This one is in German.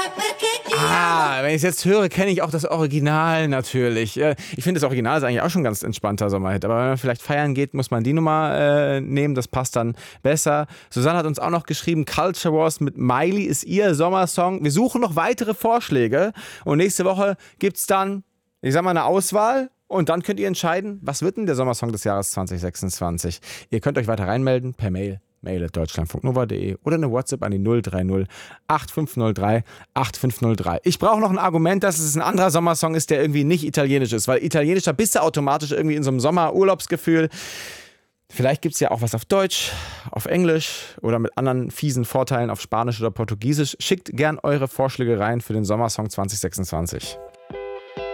Wenn ich es jetzt höre, kenne ich auch das Original natürlich. Ich finde, das Original ist eigentlich auch schon ein ganz entspannter Sommerhit. Aber wenn man vielleicht feiern geht, muss man die Nummer nehmen. Das passt dann besser. Susanne hat uns auch noch geschrieben, Culture Wars mit Miley ist ihr Sommersong. Wir suchen noch weitere Vorschläge. Und nächste Woche gibt es dann, ich sag mal, eine Auswahl. Und dann könnt ihr entscheiden, was wird denn der Sommersong des Jahres 2026. Ihr könnt euch weiter reinmelden per mail@deutschlandfunknova.de oder eine WhatsApp an die 030 8503 8503. Ich brauche noch ein Argument, dass es ein anderer Sommersong ist, der irgendwie nicht italienisch ist, weil italienischer bist du automatisch irgendwie in so einem Sommerurlaubsgefühl. Vielleicht gibt es ja auch was auf Deutsch, auf Englisch oder mit anderen fiesen Vorteilen auf Spanisch oder Portugiesisch. Schickt gern eure Vorschläge rein für den Sommersong 2026.